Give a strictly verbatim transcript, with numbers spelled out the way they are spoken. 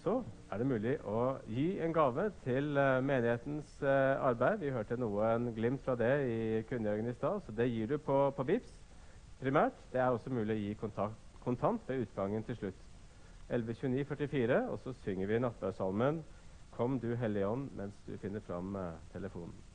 så er det mulig å gi en gave til uh, menighetens uh, arbeid. Vi hørte noe en glimt fra det i kunngjøringen i stad, så det gir du på, på Vipps primært. Det er også mulig å gi kontakt, kontant ved utgangen til slutt. elleve tjueni førtifire, og så synger vi nattverdssalmen «Kom du Hellige Ånd» mens du finner fram uh, telefonen.